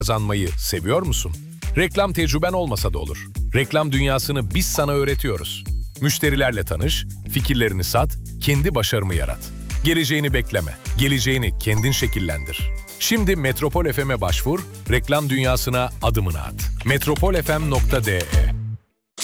kazanmayı seviyor musun? Reklam tecrüben olmasa da olur. Reklam dünyasını biz sana öğretiyoruz. Müşterilerle tanış, fikirlerini sat, kendi başarımı yarat. Geleceğini bekleme, geleceğini kendin şekillendir. Şimdi Metropol FM'e başvur, reklam dünyasına adımını at. metropolfm.de